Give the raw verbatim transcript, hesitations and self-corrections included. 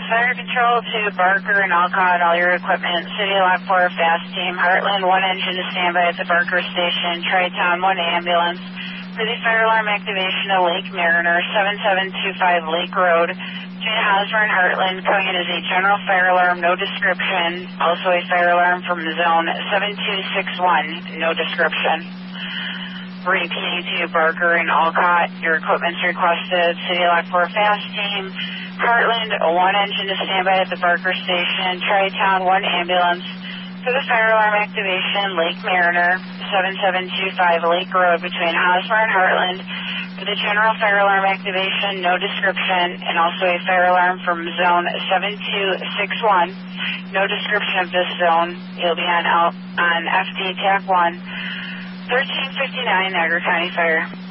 Fire control to Barker and Alcott, all your equipment. City Lock four, fast team. Heartland, one engine to standby at the Barker station. Tri-Town, one ambulance. For the fire alarm activation to Lake Mariner, seven seven two five Lake Road. Between Hosmer and Heartland, coming in as a general fire alarm, no description. Also a fire alarm from zone seven two six one, no description. Repeating to Barker and Alcott, your equipment's requested. City Lock four, fast team. Heartland, one engine to standby at the Barker station. Tri-Town, one ambulance. For the fire alarm activation, Lake Mariner, seven seven two five Lake Road between Hosmer and Heartland. For the general fire alarm activation, no description, and also a fire alarm from zone seven two six one. No description of this zone. You'll be on, out on F D T A C one. thirteen fifty-nine, Niagara County Fire.